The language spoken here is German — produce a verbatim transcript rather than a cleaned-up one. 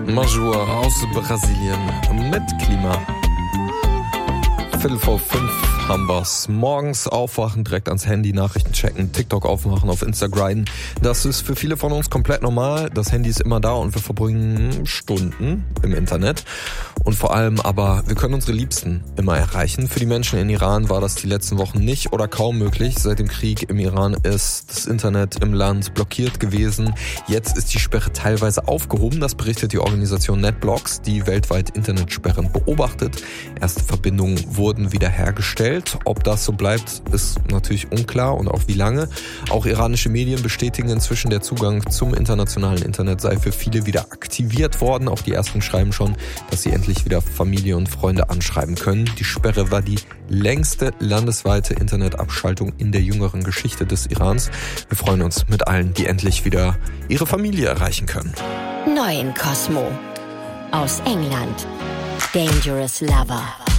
Major aus Brasilien mit Klima. Viertel vor fünf haben wir's. Morgens aufwachen, direkt ans Handy, Nachrichten checken, TikTok aufmachen, auf Instagram. Das ist für viele von uns komplett normal. Das Handy ist immer da und wir verbringen Stunden im Internet. Und vor allem aber, wir können unsere Liebsten immer erreichen. Für die Menschen in Iran war das die letzten Wochen nicht oder kaum möglich. Seit dem Krieg im Iran ist das Internet im Land blockiert gewesen. Jetzt ist die Sperre teilweise aufgehoben. Das berichtet die Organisation NetBlocks, die weltweit Internetsperren beobachtet. Erste Verbindungen wurden wiederhergestellt. Ob das so bleibt, ist natürlich unklar und auch wie lange. Auch iranische Medien bestätigen inzwischen, der Zugang zum internationalen Internet sei für viele wieder aktiviert worden. Auch die ersten schreiben schon, dass sie endlich wieder Familie und Freunde anschreiben können. Die Sperre war die längste landesweite Internetabschaltung in der jüngeren Geschichte des Irans. Wir freuen uns mit allen, die endlich wieder ihre Familie erreichen können. Neu in Cosmo. Aus England. Dangerous Lover.